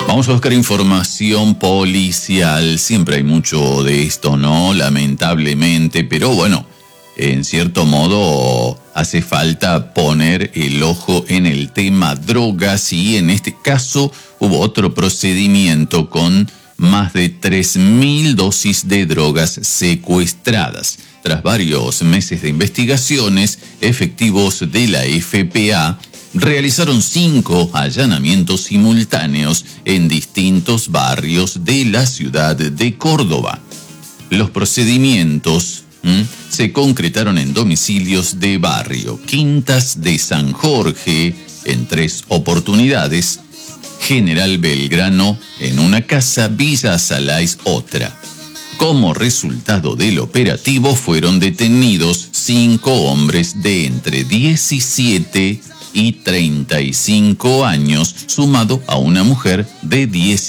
Vamos a buscar información policial. Siempre hay mucho de esto, ¿no? Lamentablemente, pero bueno, en cierto modo hace falta poner el ojo en el tema drogas y en este caso hubo otro procedimiento con más de 3.000 dosis de drogas secuestradas. Tras varios meses de investigaciones, efectivos de la FPA realizaron 5 allanamientos simultáneos en distintos barrios de la ciudad de Córdoba. Los procedimientos se concretaron en domicilios de barrio Quintas de San Jorge en 3 oportunidades, General Belgrano en una casa, Villa Salais otra. Como resultado del operativo fueron detenidos 5 hombres de entre 17 y 35 años, sumado a una mujer de 10